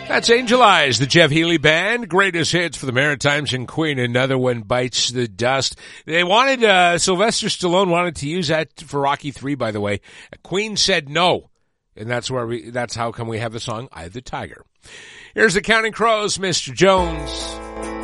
That's Angel Eyes, the Jeff Healey Band. Greatest hits for the Maritimes and Queen. Another one bites the dust. They wanted, Sylvester Stallone wanted to use that for Rocky 3, by the way. Queen said no. And that's how come we have the song, Eye of the Tiger. Here's the Counting Crows, Mr. Jones.